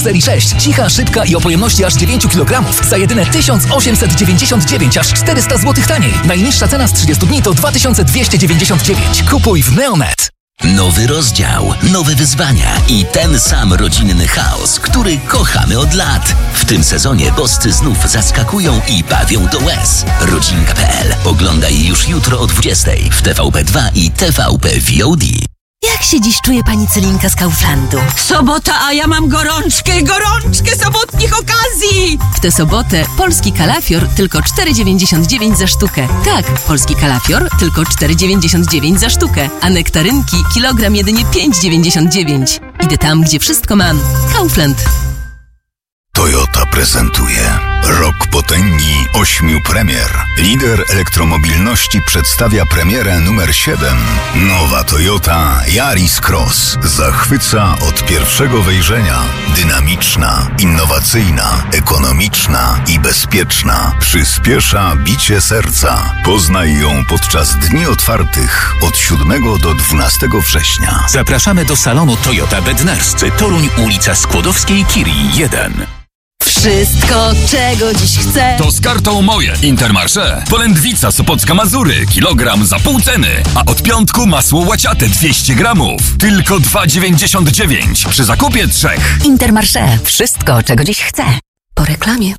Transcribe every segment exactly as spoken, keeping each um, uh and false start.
serii sześć. Cicha, szybka i o pojemności aż dziewięć kilogramów. Za jedyne tysiąc osiemset dziewięćdziesiąt dziewięć, aż czterysta złotych taniej. Najniższa cena z trzydziestu dni to dwa tysiące dwieście dziewięćdziesiąt dziewięć. Kupuj w Neonet. Nowy rozdział, nowe wyzwania i ten sam rodzinny chaos, który kochamy od lat. W tym sezonie boscy znów zaskakują i bawią do łez. Rodzinka kropka pe el. Oglądaj już jutro o dwudziestej w T V P dwa i T V P V O D. Jak się dziś czuje pani Celinka z Kauflandu? Sobota, a ja mam gorączkę, gorączkę sobotnich okazji! W tę sobotę polski kalafior tylko cztery dziewięćdziesiąt dziewięć za sztukę. Tak, polski kalafior tylko cztery dziewięćdziesiąt dziewięć za sztukę, a nektarynki kilogram jedynie pięć dziewięćdziesiąt dziewięć. Idę tam, gdzie wszystko mam. Kaufland. Toyota prezentuje Rok Potęgi ośmiu premier. Lider elektromobilności przedstawia premierę numer siedem. Nowa Toyota Yaris Cross zachwyca od pierwszego wejrzenia. Dynamiczna, innowacyjna, ekonomiczna i bezpieczna. Przyspiesza bicie serca. Poznaj ją podczas dni otwartych od siódmego do dwunastego września. Zapraszamy do salonu Toyota Bednarscy, Toruń, ulica Skłodowskiej, Curie jeden. Wszystko, czego dziś chcę. To z kartą Moje Intermarché. Polędwica Sopocka Mazury, kilogram za pół ceny. A od piątku masło łaciate dwieście gramów. Tylko dwa dziewięćdziesiąt dziewięć przy zakupie trzech. Intermarché. Wszystko, czego dziś chcę. Po reklamie.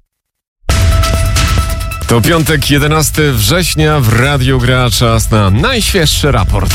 To piątek, jedenastego września, w Radiu Gra czas na najświeższy raport.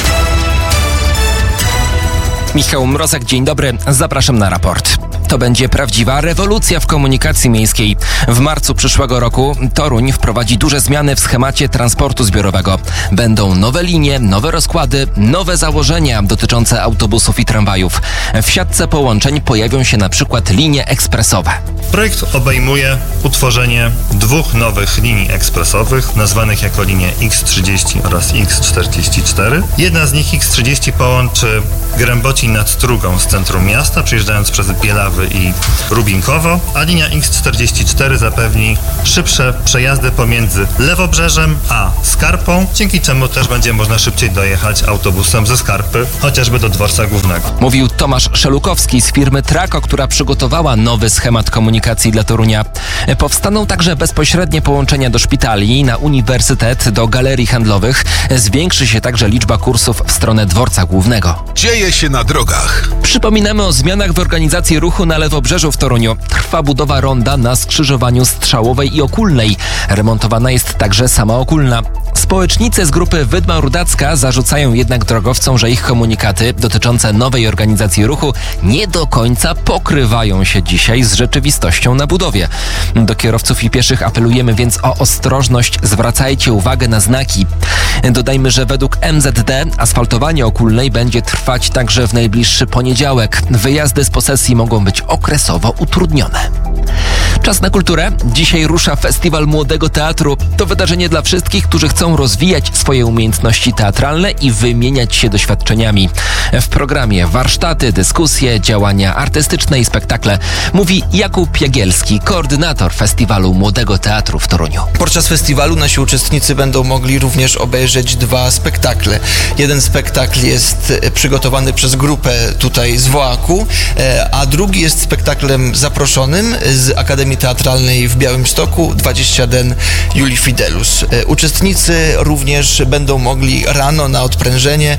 Michał Mrozek, dzień dobry, zapraszam na raport. To będzie prawdziwa rewolucja w komunikacji miejskiej. W marcu przyszłego roku Toruń wprowadzi duże zmiany w schemacie transportu zbiorowego. Będą nowe linie, nowe rozkłady, nowe założenia dotyczące autobusów i tramwajów. W siatce połączeń pojawią się na przykład linie ekspresowe. Projekt obejmuje utworzenie dwóch nowych linii ekspresowych, nazwanych jako linie X trzydzieści oraz X czterdzieści cztery. Jedna z nich, X trzydzieści, połączy Grębocin nad Strugą z centrum miasta, przejeżdżając przez Bielawy i Rubinkowo, a linia X czterdzieści cztery zapewni szybsze przejazdy pomiędzy Lewobrzeżem a Skarpą, dzięki czemu też będzie można szybciej dojechać autobusem ze Skarpy, chociażby do dworca głównego. Mówił Tomasz Szelukowski z firmy Trako, która przygotowała nowy schemat komunikacji dla Torunia. Powstaną także bezpośrednie połączenia do szpitali, na uniwersytet, do galerii handlowych. Zwiększy się także liczba kursów w stronę dworca głównego. Dzieje się na drogach. Przypominamy o zmianach w organizacji ruchu na Lewobrzeżu w Toruniu. Trwa budowa ronda na skrzyżowaniu Strzałowej i Okulnej. Remontowana jest także sama Okulna. Społecznicy z grupy Wydma-Rudacka zarzucają jednak drogowcom, że ich komunikaty dotyczące nowej organizacji ruchu nie do końca pokrywają się dzisiaj z rzeczywistością na budowie. Do kierowców i pieszych apelujemy więc o ostrożność, zwracajcie uwagę na znaki. Dodajmy, że według M Z D asfaltowanie Okulnej będzie trwać także w najbliższy poniedziałek. Wyjazdy z posesji mogą być okresowo utrudnione. Czas na kulturę. Dzisiaj rusza Festiwal Młodego Teatru. To wydarzenie dla wszystkich, którzy chcą rozwijać swoje umiejętności teatralne i wymieniać się doświadczeniami. W programie warsztaty, dyskusje, działania artystyczne i spektakle. Mówi Jakub Jagielski, koordynator Festiwalu Młodego Teatru w Toruniu. Podczas festiwalu nasi uczestnicy będą mogli również obejrzeć dwa spektakle. Jeden spektakl jest przygotowany przez grupę tutaj z Wołaku, a drugi jest spektaklem zaproszonym z Akademii Teatralnej w Białymstoku, dwadzieścia den Julii Fidelus. Uczestnicy również będą mogli rano na odprężenie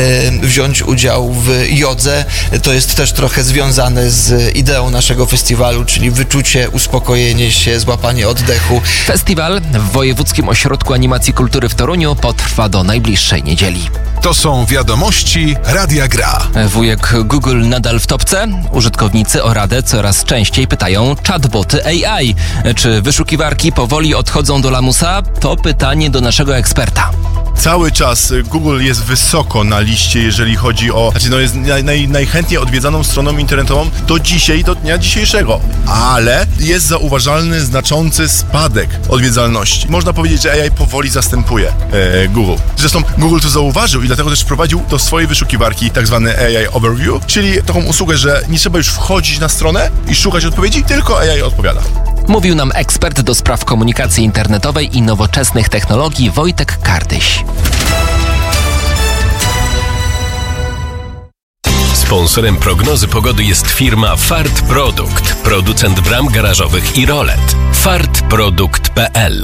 wziąć udział w jodze. To jest też trochę związane z ideą naszego festiwalu, czyli wyczucie, uspokojenie się, złapanie oddechu. Festiwal w Wojewódzkim Ośrodku Animacji Kultury w Toruniu potrwa do najbliższej niedzieli. To są wiadomości Radia Gra. Wujek Google nadal w topce? Użytkownicy o radę coraz częściej pytają chatboty A I. Czy wyszukiwarki powoli odchodzą do lamusa? To pytanie do naszego eksperta. Cały czas Google jest wysoko na liście, jeżeli chodzi o... Znaczy, no jest naj, naj, najchętniej odwiedzaną stroną internetową do dzisiaj, do dnia dzisiejszego. Ale jest zauważalny, znaczący spadek odwiedzalności. Można powiedzieć, że A I powoli zastępuje e, Google. Zresztą Google to zauważył i dlatego też wprowadził do swojej wyszukiwarki tak zwany A I Overview, czyli taką usługę, że nie trzeba już wchodzić na stronę i szukać odpowiedzi, tylko A I odpowiada. Mówił nam ekspert do spraw komunikacji internetowej i nowoczesnych technologii Wojtek Kardyś. Sponsorem prognozy pogody jest firma Fart Produkt, producent bram garażowych i rolet. fart produkt kropka p l.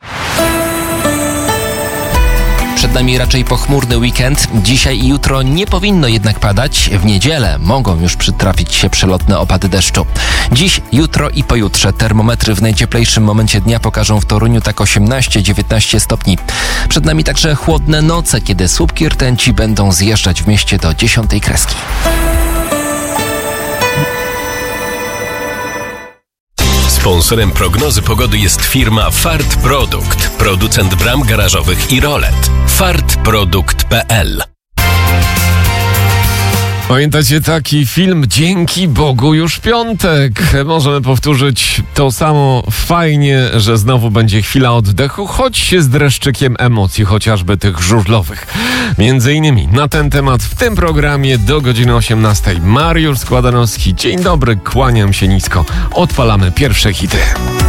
Przed nami raczej pochmurny weekend. Dzisiaj i jutro nie powinno jednak padać. W niedzielę mogą już przytrafić się przelotne opady deszczu. Dziś, jutro i pojutrze termometry w najcieplejszym momencie dnia pokażą w Toruniu tak osiemnaście dziewiętnaście stopni. Przed nami także chłodne noce, kiedy słupki rtęci będą zjeżdżać w mieście do dziesiątej kreski. Sponsorem prognozy pogody jest firma Fart Produkt, producent bram garażowych i rolet. fart produkt kropka p l. Pamiętacie taki film Dzięki Bogu już piątek? Możemy powtórzyć to samo. Fajnie, że znowu będzie chwila oddechu, choć z dreszczykiem emocji, chociażby tych żużlowych. Między innymi na ten temat w tym programie do godziny osiemnastej. Mariusz Składanowski. Dzień dobry, kłaniam się nisko. Odpalamy pierwsze hity.